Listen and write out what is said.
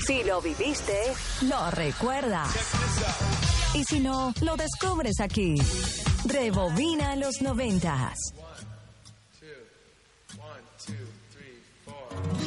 Si lo viviste, lo recuerdas. Y si no, lo descubres aquí. Rebobina los 90s.